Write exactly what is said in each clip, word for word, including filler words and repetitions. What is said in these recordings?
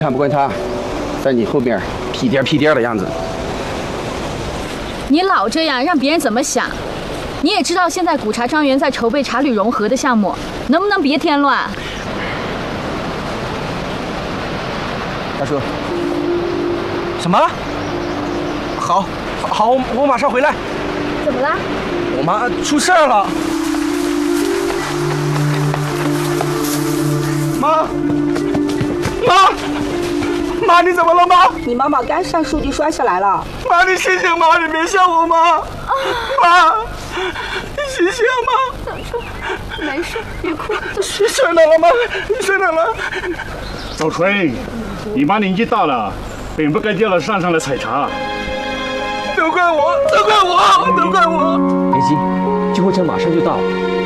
看不惯他在你后面屁颠屁颠的样子。 你老这样，让别人怎么想？你也知道现在古茶庄园在筹备茶旅融合的项目，能不能别添乱？ 大叔，什么？好，好，我我马上回来。 怎么啦？ 我妈出事儿了。妈，妈，妈，你怎么了，妈？ 你妈妈刚上树就摔下来了。 妈，你醒醒，妈，你别吓我，妈。妈，你醒醒，妈。 没事，别哭。 你睡哪了，妈？你睡哪了？ 小春，你妈年纪大了，本不该叫她上上来采茶。 都怪我，都怪我，都怪我。 别急，救护车马上就到。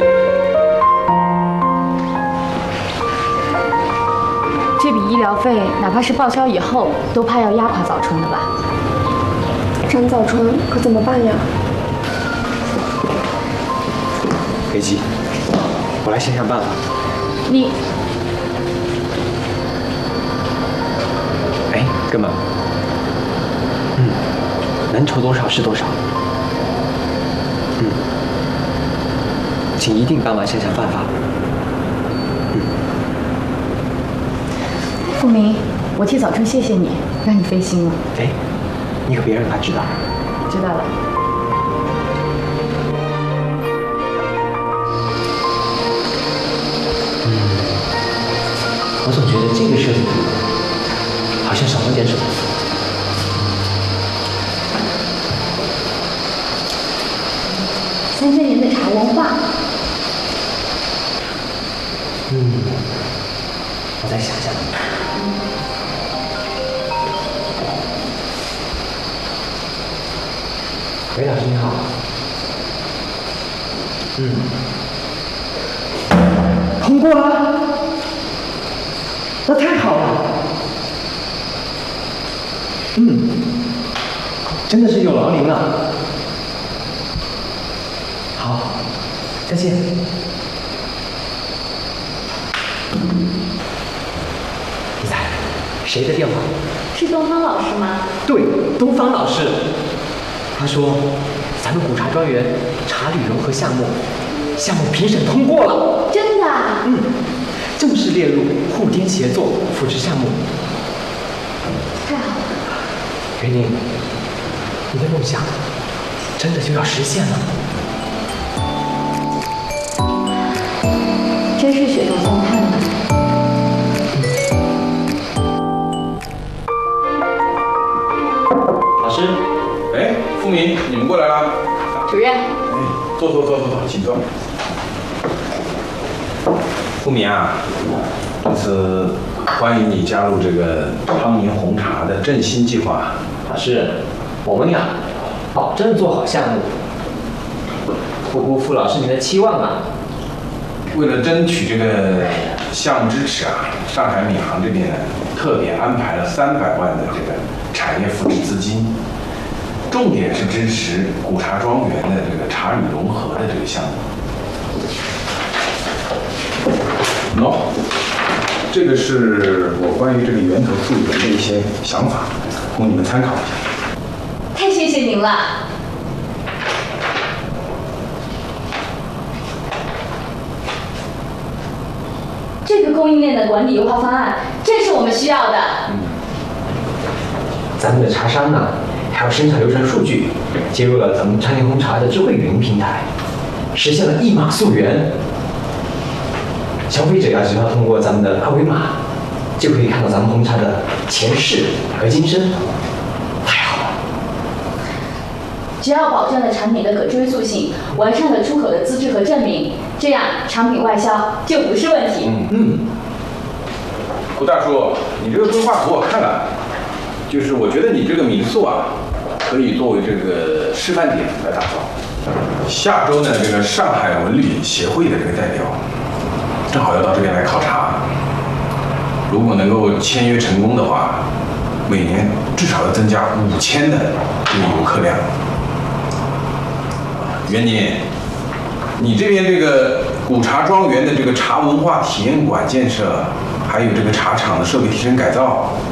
这笔医疗费，哪怕是报销以后，都怕要压垮早春的吧？ 张早春可怎么办呀？ 别急，我来想想办法。 你， 哎，哥们，嗯，能筹多少是多少。嗯，请一定帮忙想想办法。嗯。 付明，我替早春谢谢你，让你费心了。 哎，你可别让他知道。 知道了。 我总觉得这个设计图好像少了点什么。 三千年的茶文化。 嗯，我再想想。韦老师你好。嗯，通过了。那太好了，嗯，真的是有劳您了。好，再见。你猜，谁的电话？ 是东方老师吗？ 对，东方老师。他说，咱们古茶庄园茶旅融合项目，项目评审通过了。 真的啊？ 嗯。正式列入互滇协作扶持项目。 太好了， 袁宁，你的梦想真的就要实现了。 真是雪中送炭呢。 老师， 哎，付明，你们过来啦。 主任。 哎，坐坐坐坐坐，请坐。付明啊，这次欢迎你加入这个昌宁红茶的振兴计划。 老师，我们呀，保证做好项目，不辜负老师您的期望啊。 为了争取这个项目支持啊，上海闵行这边呢特别安排了三百万的这个产业扶持资金，重点是支持古茶庄园的这个茶旅融合的这个项目。喏，这个是我关于这个源头溯源的一些想法，供你们参考一下。 太谢谢您了。这个供应链的管理优化方案，正是我们需要的。 嗯，咱们的茶商呢，还有生产流程数据，接入了咱们昌宁红茶的智慧语音平台，实现了一码溯源。消费者呀，只要通过咱们的二维码，就可以看到咱们红茶的前世和今生，太好了！ 只要保证了产品的可追溯性，完善了出口的资质和证明，这样产品外销就不是问题。 嗯嗯。胡大叔，你这个规划图我看了，就是我觉得你这个民宿啊，可以作为这个示范点来打造。下周呢，这个上海文旅协会的这个代表。正好要到这边来考察，如果能够签约成功的话，每年至少要增加五千的这个游客量。袁宁，你这边这个古茶庄园的这个茶文化体验馆建设，还有这个茶厂的设备提升改造，